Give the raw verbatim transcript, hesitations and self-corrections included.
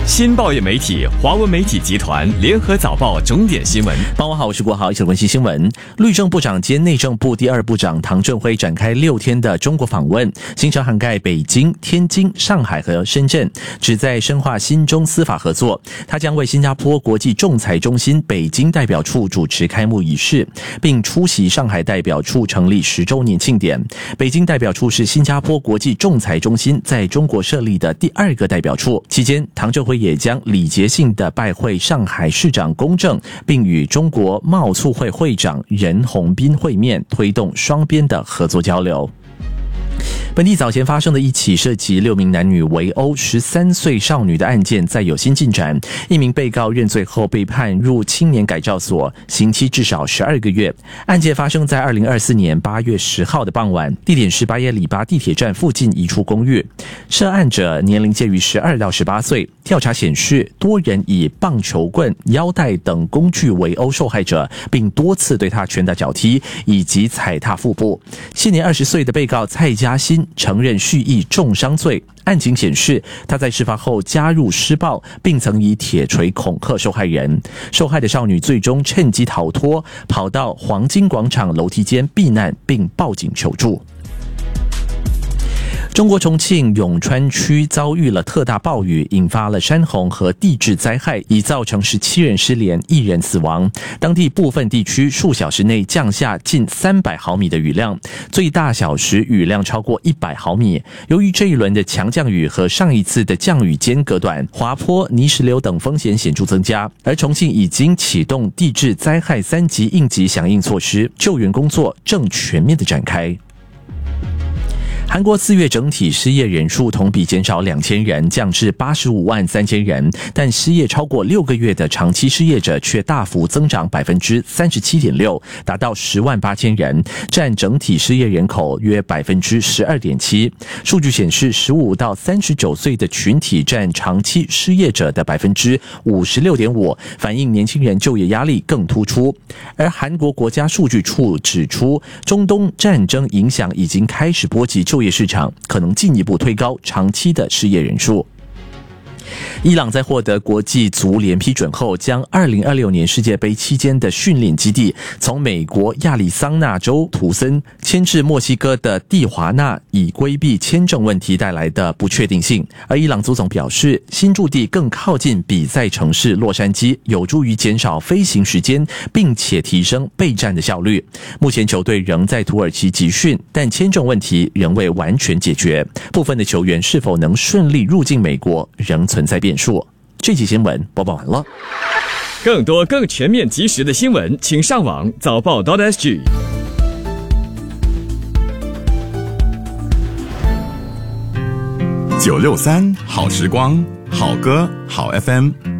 新报业媒体华文媒体集团联合早报重点新闻。 傍晚好，我是国豪，一起关心新闻。律政部长兼内政部第二部长唐振辉展开六天的中国访问，行程涵盖北京、天津、上海和深圳，旨在深化新中司法合作。他将为新加坡国际仲裁中心北京代表处主持开幕仪式，并出席上海代表处成立十周年庆典。北京代表处是新加坡国际仲裁中心在中国设立的第二个代表处。期间，唐振辉也将礼节性的拜会上海市长龚正，并与中国贸促会会长任洪斌会面，推动双边的合作交流。本地早前发生的一起涉及六名男女围殴十三岁少女的案件再有新进展，一名被告认罪后被判入青年改造所，刑期至少十二个月。案件发生在二零二四年八月十号的傍晚，地点是巴耶里巴地铁站附近一处公寓。涉案者年龄介于十二到十八岁。调查显示，多人以棒球棍、腰带等工具围殴受害者，并多次对他拳打脚踢以及踩踏腹部。现年二十岁的被告蔡嘉欣承认蓄意重伤罪。案情显示，他在事发后加入施暴，并曾以铁锤恐吓受害人。受害的少女最终趁机逃脱，跑到黄金广场楼梯间避难，并报警求助。中国重庆永川区遭遇了特大暴雨，引发了山洪和地质灾害，已造成十七人失联，一人死亡。当地部分地区数小时内降下近三百毫米的雨量，最大小时雨量超过一百毫米。由于这一轮的强降雨和上一次的降雨间隔短，滑坡、泥石流等风险显著增加。而重庆已经启动地质灾害三级应急响应措施，救援工作正全面的展开。韩国四月整体失业人数同比减少两千人，降至八十五万三千人，但失业超过六个月的长期失业者却大幅增长百分之三十七点六，达到十万八千人，占整体失业人口约百分之十二点七。数据显示，十五到三十九岁的群体占长期失业者的百分之五十六点五，反映年轻人就业压力更突出。而韩国国家数据处指出，中东战争影响已经开始波及就业市场，可能进一步推高长期的失业人数。伊朗在获得国际足联批准后，将二零二六年世界杯期间的训练基地从美国亚利桑那州图森迁至墨西哥的蒂华纳，以规避签证问题带来的不确定性。而伊朗足总表示，新驻地更靠近比赛城市洛杉矶，有助于减少飞行时间，并且提升备战的效率。目前球队仍在土耳其集训，但签证问题仍未完全解决，部分的球员是否能顺利入境美国仍存在变数。这期新闻播报完了。 更多更全面及时的新闻，请上网早报 .sg。 九六三好时光，好歌好 F M。